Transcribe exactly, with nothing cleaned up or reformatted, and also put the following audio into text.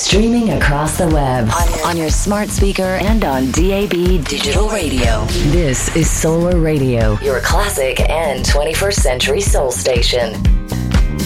Streaming across the web, on your, on your smart speaker and on D A B digital radio. This is Solar Radio, your classic and twenty-first century soul station.